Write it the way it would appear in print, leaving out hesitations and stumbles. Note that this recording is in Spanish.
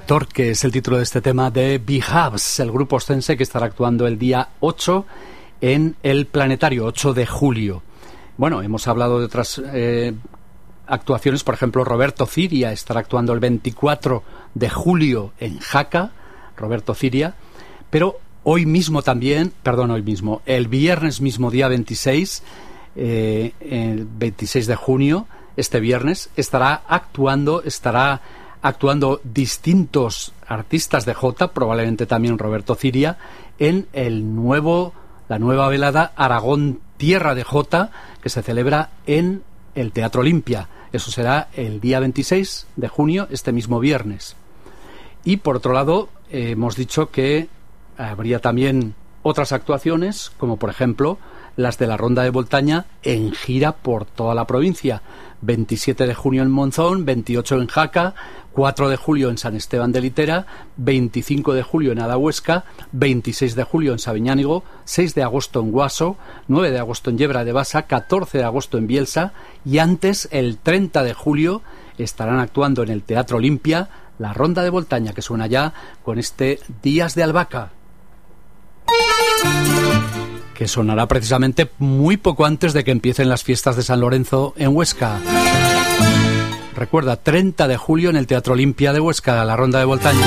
Víctor, que es el título de este tema de Beehives, el grupo ostense que estará actuando el día 8 en el Planetario, 8 de julio. Bueno, hemos hablado de otras actuaciones, por ejemplo, Roberto Ciria estará actuando el 24 de julio en Jaca, Roberto Ciria, pero el viernes mismo, día 26, el 26 de junio, este viernes, estará actuando distintos artistas de jota, probablemente también Roberto Ciria, en la nueva velada Aragón Tierra de Jota, que se celebra en el Teatro Olimpia. Eso será el día 26 de junio, este mismo viernes. Y por otro lado, hemos dicho que habría también otras actuaciones, como por ejemplo las de la Ronda de Boltaña en gira por toda la provincia. 27 de junio en Monzón, 28 en Jaca, 4 de julio en San Esteban de Litera, 25 de julio en Adahuesca, 26 de julio en Sabiñánigo, 6 de agosto en Guaso, 9 de agosto en Yebra de Basa, 14 de agosto en Bielsa, y antes, el 30 de julio, estarán actuando en el Teatro Olimpia la Ronda de Boltaña, que suena ya con este Días de Albahaca, que sonará precisamente muy poco antes de que empiecen las fiestas de San Lorenzo en Huesca. Recuerda, 30 de julio en el Teatro Olimpia de Huesca, la Ronda de Boltaña.